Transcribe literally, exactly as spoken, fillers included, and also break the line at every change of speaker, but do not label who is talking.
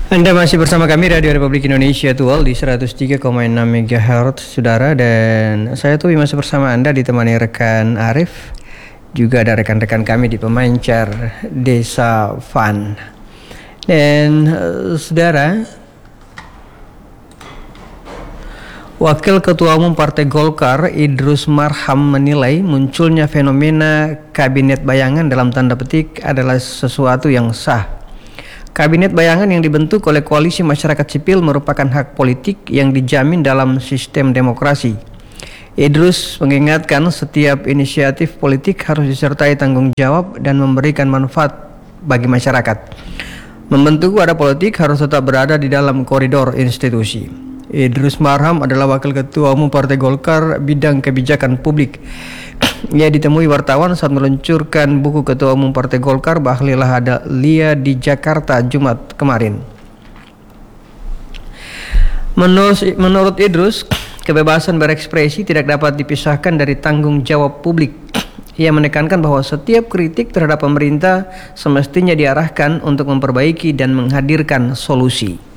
Anda masih bersama kami Radio Republik Indonesia Tual di seratus tiga koma enam megahertz, saudara, dan saya tuh masih bersama Anda ditemani rekan Arif, juga ada rekan-rekan kami di Pemancar Desa Fun. Dan uh, saudara, Wakil Ketua Umum Partai Golkar Idrus Marham menilai munculnya fenomena kabinet bayangan dalam tanda petik adalah sesuatu yang sah. Kabinet bayangan yang dibentuk oleh koalisi masyarakat sipil merupakan hak politik yang dijamin dalam sistem demokrasi. Idrus mengingatkan setiap inisiatif politik harus disertai tanggung jawab dan memberikan manfaat bagi masyarakat. Membentuk wadah politik harus tetap berada di dalam koridor institusi. Idrus Marham adalah Wakil Ketua Umum Partai Golkar bidang kebijakan publik. Ia ditemui wartawan saat meluncurkan buku Ketua Umum Partai Golkar Bahlil Lahadalia di Jakarta Jumat kemarin. Menurut, menurut Idrus, kebebasan berekspresi tidak dapat dipisahkan dari tanggung jawab publik. Ia menekankan bahwa setiap kritik terhadap pemerintah semestinya diarahkan untuk memperbaiki dan menghadirkan solusi.